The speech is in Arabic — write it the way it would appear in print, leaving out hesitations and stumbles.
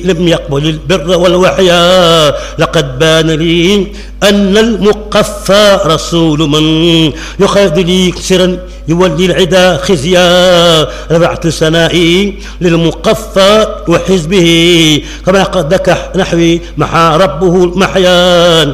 لم يقبل البر والوحيا. لقد بان لي أن المقفى رسول من يخاذ لي سرا يولي العدا خزيا. رفعت سنائي للمقفى وحزبه كما قد دكح نحوي محى ربه المحيان.